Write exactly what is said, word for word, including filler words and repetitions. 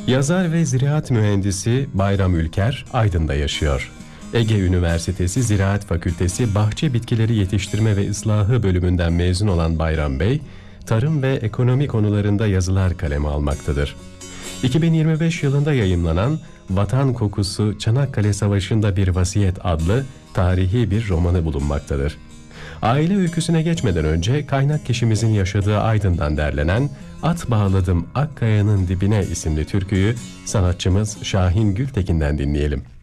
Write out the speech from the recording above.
Yazar ve ziraat mühendisi Bayram Ülker Aydın'da yaşıyor. Ege Üniversitesi Ziraat Fakültesi Bahçe Bitkileri Yetiştirme ve Islahı bölümünden mezun olan Bayram Bey, tarım ve ekonomi konularında yazılar kaleme almaktadır. iki bin yirmi beş yılında yayımlanan Vatan Kokusu Çanakkale Savaşı'nda Bir Vasiyet adlı tarihi bir romanı bulunmaktadır. Aile öyküsüne geçmeden önce kaynak kişimizin yaşadığı Aydın'dan derlenen At Bağladım Akkaya'nın Dibine isimli türküyü sanatçımız Şahin Gültekin'den dinleyelim.